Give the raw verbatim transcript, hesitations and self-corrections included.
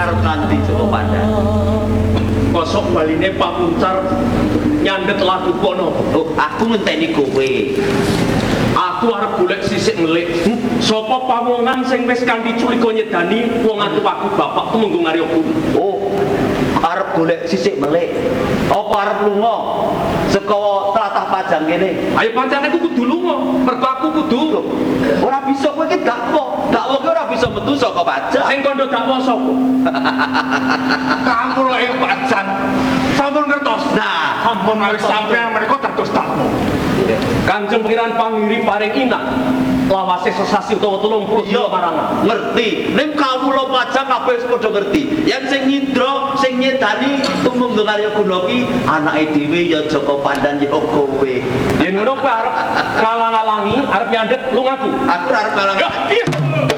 arep nganti Joko Pandan. Kosok baline Pak Muncar nyandet lagu kono. Oh, aku ngenteni kowe. Aku arep golek sisik ngelik. Hmm? Sapa pawongan sing wis kanthi culika nyedani wong atu aku bapak tumenggung Aryaku. Oh, arep golek sisik melek. Apa arep lunga saka tlatah Pajang kene? Ayo pancen aku kudu lunga, mergo aku kudu. Ora bisa kowe iki dakwa. Dakwa ki ora bisa metu saka Pajang. Sing kandha dakwa sapa? Kamu lho ing Pajang. Sampun ngertos. Nah, sampun wis sampeyan mereka dados dakwa. Kanjeng Pangeran Panggiri paring inak lawase sesasi utawa telung puluh dina marangan. Ngerti. Ning kawula Pajang kabeh wis padha ngerti. Yen sing nyindra, sing nyedani tumenggung Aryaguna ki anake dhewe ya Joko Pandan ya kowe. Yen ngono kowe arep ngalang-alangi, arep nyandet lungaku. Aku arep ngalang. Ya, iya.